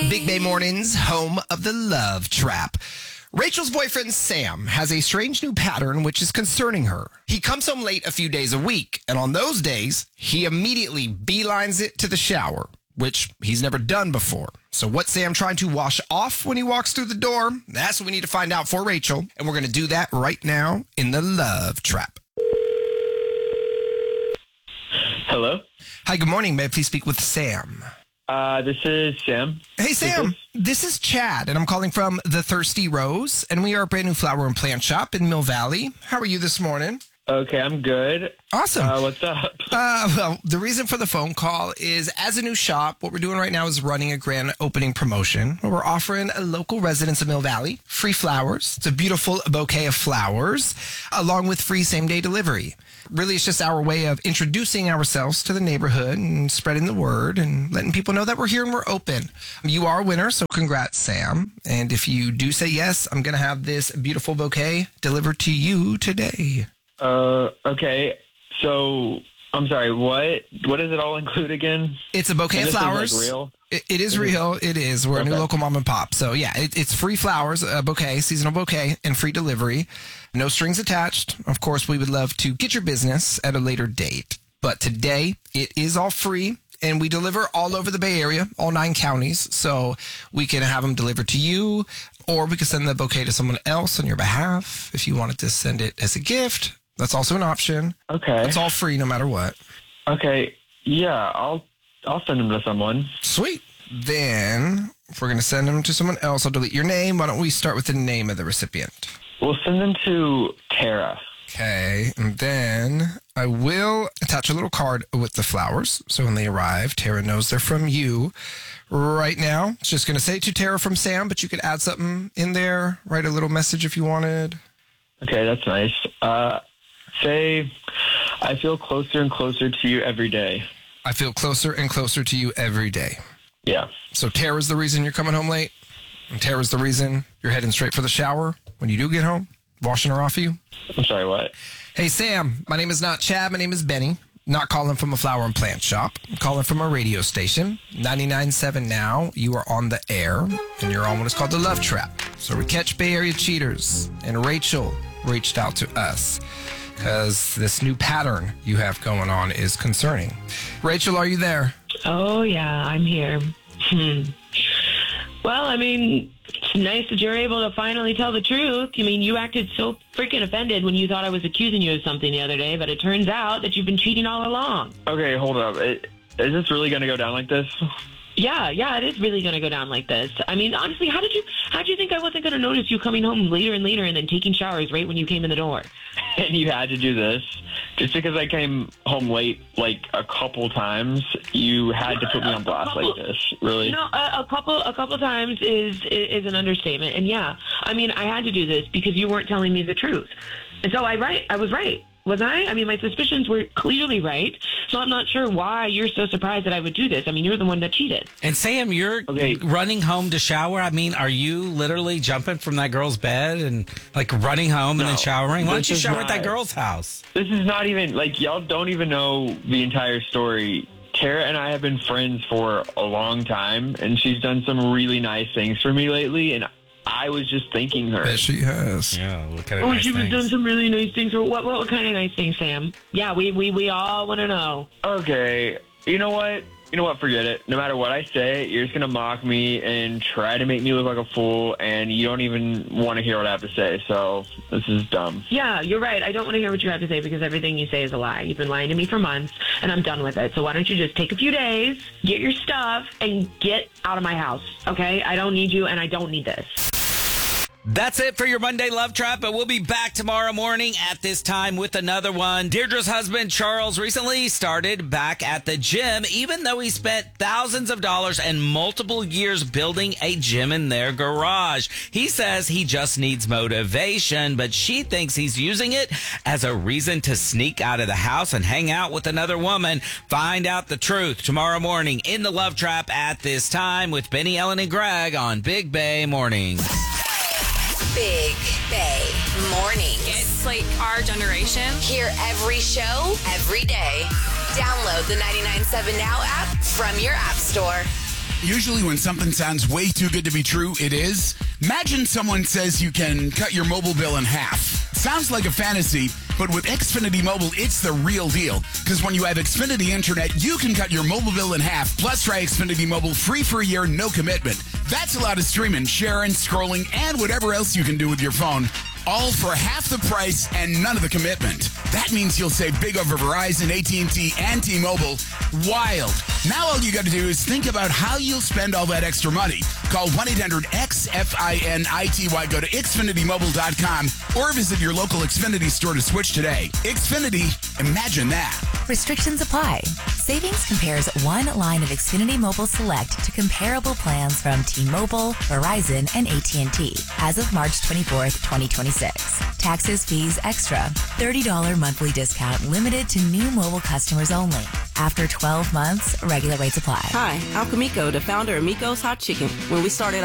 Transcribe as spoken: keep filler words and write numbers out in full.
Big Bay Mornings, home of the Love Trap. Rachel's boyfriend, Sam, has a strange new pattern which is concerning her. He comes home late a few days a week, and on those days, he immediately beelines it to the shower, which he's never done before. So what's Sam trying to wash off when he walks through the door? That's what we need to find out for Rachel, and we're going to do that right now in the Love Trap. Hello? Hi, good morning. May I please speak with Sam? Uh, this is Sam. Hey, Sam. This is Chad, and I'm calling from The Thirsty Rose, and we are a brand new flower and plant shop in Mill Valley. How are you this morning? Okay, I'm good. Awesome. Uh, what's up? Uh, well, the reason for the phone call is as a new shop, what we're doing right now is running a grand opening promotion where we're offering local residents of Mill Valley free flowers. It's a beautiful bouquet of flowers along with free same-day delivery. Really, it's just our way of introducing ourselves to the neighborhood and spreading the word and letting people know that we're here and we're open. You are a winner, so congrats, Sam. And if you do say yes, I'm going to have this beautiful bouquet delivered to you today. Uh, okay. So, I'm sorry, what what does it all include again? It's a bouquet And of this flowers. Is, like, real? It, it is real. It is. We're Okay. a new local mom and pop. So, yeah, it, it's free flowers, a bouquet, seasonal bouquet, and free delivery. No strings attached. Of course, we would love to get your business at a later date. But today, it is all free, and we deliver all over the Bay Area, all nine counties. So we can have them delivered to you, or we can send the bouquet to someone else on your behalf if you wanted to send it as a gift. That's also an option. Okay. It's all free no matter what. Okay. Yeah, I'll I'll send them to someone. Sweet. Then, if we're going to send them to someone else, I'll delete your name. Why don't we start with the name of the recipient? We'll send them to Tara. Okay. And then I will attach a little card with the flowers. So when they arrive, Tara knows they're from you. Right now, it's just going to say to Tara from Sam, but you could add something in there, write a little message if you wanted. Okay, that's nice. Uh, say, I feel closer and closer to you every day. I feel closer and closer to you every day. Yeah. So Tara's the reason you're coming home late, and Tara's the reason you're heading straight for the shower when you do get home, washing her off of you. I'm sorry, what? Hey, Sam, my name is not Chad. My name is Benny. Not calling from a flower and plant shop. I'm calling from a radio station, ninety-nine point seven now. You are on the air, and you're on what is called the Love Trap. So we catch Bay Area cheaters, and Rachel reached out to us because this new pattern you have going on is concerning. Rachel, are you there? Oh, yeah, I'm here. Hmm. Well, I mean, it's nice that you're able to finally tell the truth. I mean, you acted so freaking offended when you thought I was accusing you of something the other day, but it turns out that you've been cheating all along. Okay, hold up. It, is this really going to go down like this? Yeah, yeah, it is really going to go down like this. I mean, honestly, how did you how did you think I wasn't going to notice you coming home later and later and then taking showers right when you came in the door? And you had to do this just because I came home late like a couple times. You had to put me on blast like this, really? No, a, a couple a couple times is is an understatement. And yeah, I mean, I had to do this because you weren't telling me the truth. And so I right, I was right. Was I? I mean, my suspicions were clearly right, so I'm not sure why you're so surprised that I would do this. I mean, you're the one that cheated. And Sam, you're Okay. running home to shower. I mean, are you literally jumping from that girl's bed and like running home and then No, showering? Why don't this you is shower at that not- girl's house? This is not even, like, y'all don't even know the entire story. Tara and I have been friends for a long time, and she's done some really nice things for me lately, and I was just thanking her. Yes, she has. Yeah, look at it. Oh, she was doing some really nice things. What, what, what kind of nice things, Sam? Yeah, we, we, we all want to know. Okay, you know what? You know what? Forget it. No matter what I say, you're just going to mock me and try to make me look like a fool, and you don't even want to hear what I have to say, so this is dumb. Yeah, you're right. I don't want to hear what you have to say because everything you say is a lie. You've been lying to me for months, and I'm done with it. So why don't you just take a few days, get your stuff, and get out of my house, okay? I don't need you, and I don't need this. That's it for your Monday Love Trap, but we'll be back tomorrow morning at this time with another one. Deirdre's husband, Charles, recently started back at the gym, even though he spent thousands of dollars and multiple years building a gym in their garage. He says he just needs motivation, but she thinks he's using it as a reason to sneak out of the house and hang out with another woman. Find out the truth tomorrow morning in the Love Trap at this time with Benny, Ellen, and Greg on Big Bay Mornings. Big Bay Mornings. Get like our generation. Hear every show, every day. Download the ninety-nine point seven Now app from your app store. Usually when something sounds way too good to be true, it is. Imagine someone says you can cut your mobile bill in half. Sounds like a fantasy, but with Xfinity Mobile, it's the real deal. Because when you have Xfinity Internet, you can cut your mobile bill in half. Plus, try Xfinity Mobile free for a year, no commitment. That's a lot of streaming, sharing, scrolling, and whatever else you can do with your phone. All for half the price and none of the commitment. That means you'll save big over Verizon, A T and T, and T-Mobile. Wild. Now all you got to do is think about how you'll spend all that extra money. Call one eight hundred X F I N I T Y, go to Xfinity Mobile dot com, or visit your local Xfinity store to switch today. Xfinity, imagine that. Restrictions apply. Savings compares one line of Xfinity Mobile Select to comparable plans from T-Mobile, Verizon, and A T and T as of March twenty-fourth, twenty twenty-six. Taxes, fees, extra. thirty dollars monthly discount limited to new mobile customers only. After twelve months, regular rates apply. Hi, I'm Kamiko, the founder of Miko's Hot Chicken. When we started